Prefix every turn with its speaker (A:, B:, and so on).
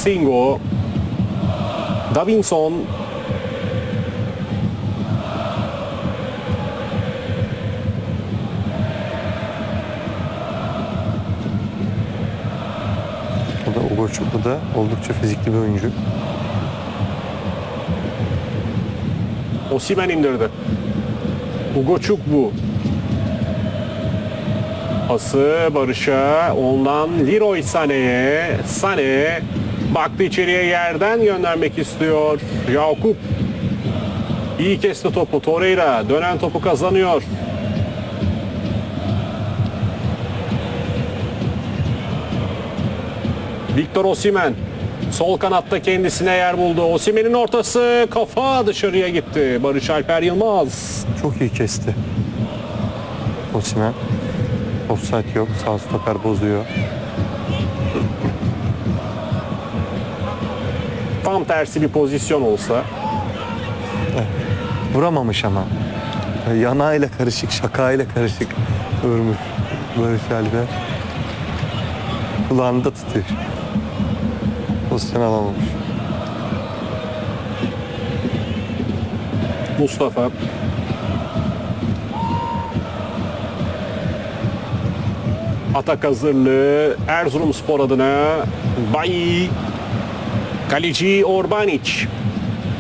A: Singo. Davinson.
B: O da Ugochukwu da oldukça fizikli bir oyuncu.
A: Osimhen indirdi. Ugochukwu. Pası Barış'a, ondan Leroy Sané'ye. Sané baktı içeriye, yerden göndermek istiyor. Yakup iyi kesti topu. Torreira dönen topu kazanıyor. Victor Osimhen sol kanatta kendisine yer buldu. Osimhen'in ortası, kafa dışarıya gitti. Barış Alper Yılmaz.
B: Çok iyi kesti. Osimhen. Offside yok. Sağ stoper bozuyor.
A: Tam tersi bir pozisyon olsa.
B: Vuramamış ama. Yanağıyla karışık, şakayla karışık vurmuş Barış Alper. Kulağını da tutuyor. Pozisyon alamamış.
A: Mustafa. Atak hazırlığı Erzurumspor adına. Bayi. Kaleci Orbanic.